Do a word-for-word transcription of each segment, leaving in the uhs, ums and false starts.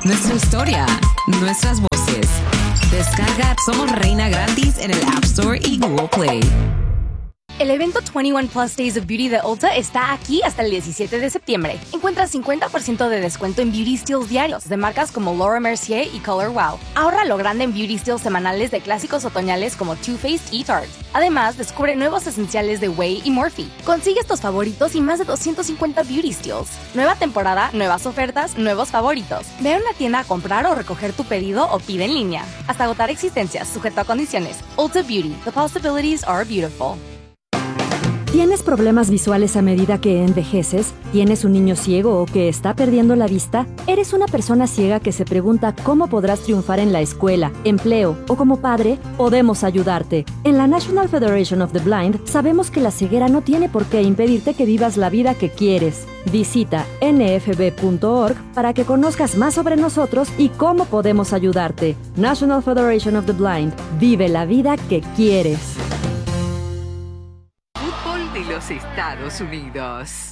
nuestra historia, nuestras voces. Descarga Somos Reina gratis en el App Store y Google Play. El evento veintiuno Plus Days of Beauty de Ulta está aquí hasta el diecisiete de septiembre. Encuentra cincuenta por ciento de descuento en beauty steals diarios de marcas como Laura Mercier y Color Wow. Ahorra lo grande en beauty steals semanales de clásicos otoñales como Too Faced y Tarte. Además, descubre nuevos esenciales de Way y Morphe. Consigue estos favoritos y más de doscientos cincuenta beauty steals. Nueva temporada, nuevas ofertas, nuevos favoritos. Ve a una tienda a comprar o recoger tu pedido o pide en línea. Hasta agotar existencias, sujeto a condiciones. Ulta Beauty. The possibilities are beautiful. ¿Tienes problemas visuales a medida que envejeces? ¿Tienes un niño ciego o que está perdiendo la vista? ¿Eres una persona ciega que se pregunta cómo podrás triunfar en la escuela, empleo o como padre? Podemos ayudarte. En la National Federation of the Blind sabemos que la ceguera no tiene por qué impedirte que vivas la vida que quieres. Visita N F B punto org para que conozcas más sobre nosotros y cómo podemos ayudarte. National Federation of the Blind. Vive la vida que quieres. De los Estados Unidos.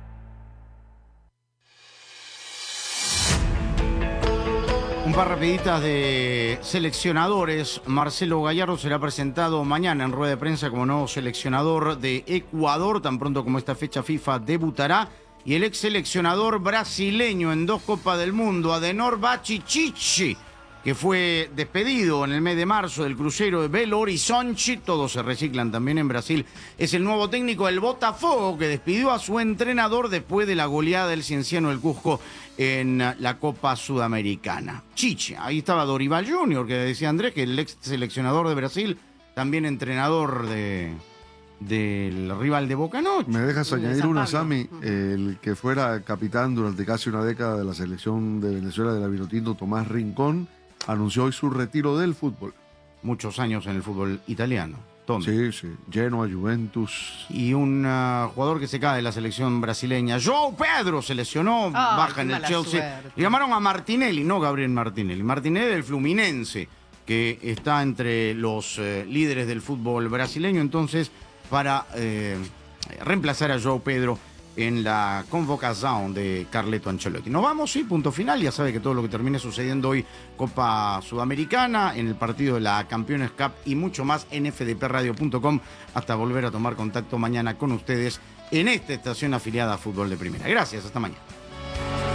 Un par rapiditas de seleccionadores. Marcelo Gallardo será presentado mañana en rueda de prensa como nuevo seleccionador de Ecuador, tan pronto como esta fecha FIFA debutará. Y el ex seleccionador brasileño en dos Copas del Mundo, Adenor Bachichichi, que fue despedido en el mes de marzo del crucero de Belo Horizonte, todos se reciclan también en Brasil, es el nuevo técnico del Botafogo, que despidió a su entrenador después de la goleada del Cienciano del Cusco en la Copa Sudamericana. Chichi, ahí estaba Dorival junior, que decía Andrés, que el ex seleccionador de Brasil, también entrenador de... del rival de Boca Noche. ¿Me dejas añadir una, Sammy? El que fuera capitán durante casi una década de la selección de Venezuela de la Vinotinto, Tomás Rincón, anunció hoy su retiro del fútbol. Muchos años en el fútbol italiano. Tommy. Sí, sí. Genoa, Juventus. Y un uh, jugador que se cae de la selección brasileña. João Pedro se lesionó, Ay, baja en el Chelsea. Suerte. Le llamaron a Martinelli, no Gabriel Martinelli. Martinelli del Fluminense, que está entre los uh, líderes del fútbol brasileño. Entonces, para eh, reemplazar a João Pedro en la convocación de Carleto Ancelotti. Nos vamos, sí, punto final. Ya sabe que todo lo que termine sucediendo hoy, Copa Sudamericana, en el partido de la Campeones Cup y mucho más en f d p radio punto com, hasta volver a tomar contacto mañana con ustedes en esta estación afiliada a Fútbol de Primera. Gracias, hasta mañana.